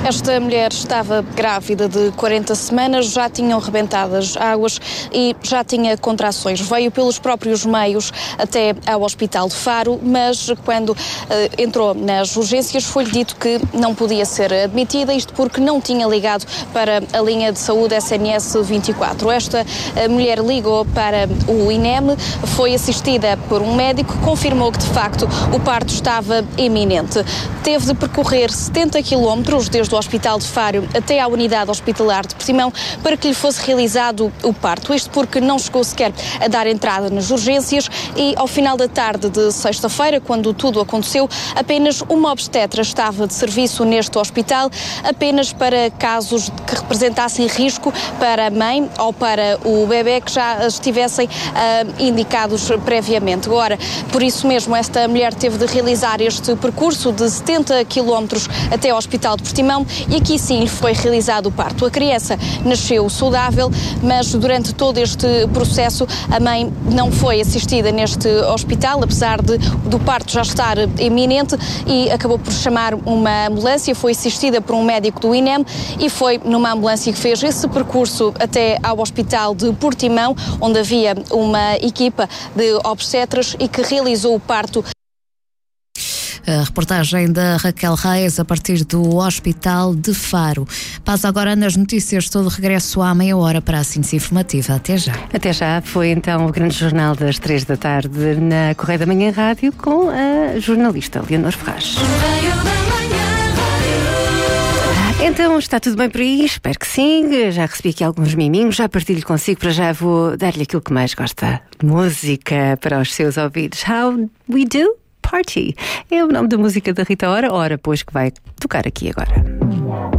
Esta mulher estava grávida de 40 semanas, já tinham rebentado as águas e já tinha contrações. Veio pelos próprios meios até ao Hospital de Faro, mas quando entrou nas urgências foi-lhe dito que não podia ser admitida, isto porque não tinha ligado para a linha de saúde SNS 24. Esta mulher ligou para o INEM, foi assistida por um médico, confirmou que de facto o parto estava iminente. Teve de percorrer 70 quilómetros desde o Hospital de Faro até à unidade hospitalar de Portimão para que lhe fosse realizado o parto. Isto porque não chegou sequer a dar entrada nas urgências e ao final da tarde de sexta-feira, quando tudo aconteceu, apenas uma obstetra estava de serviço neste hospital, apenas para casos que representassem risco para a mãe ou para o bebê que já estivessem indicados previamente. Agora, por isso mesmo, esta mulher teve de realizar este percurso de 70 quilómetros até ao Hospital de Portimão e aqui sim lhe foi realizado o parto. A criança nasceu saudável, mas durante todo este processo a mãe não foi assistida neste hospital, apesar do parto já estar iminente, e acabou por chamar uma ambulância, foi assistida por um médico do INEM e foi numa ambulância que fez esse percurso até ao Hospital de Portimão, onde havia uma equipa de obstetras e que realizou o parto. A reportagem da Raquel Reis a partir do Hospital de Faro. Passa agora nas notícias, todo regresso à meia hora para a síntese informativa. Até já. Até já. Foi então o grande jornal das 3 da tarde na Correio da Manhã Rádio com a jornalista Leonor Ferraz. Então, está tudo bem por aí? Espero que sim. Já recebi aqui alguns miminhos, já partilho consigo. Para já vou dar-lhe aquilo que mais gosta. Música para os seus ouvidos. How we do? Party. É o nome da música da Rita Ora, pois que vai tocar aqui agora.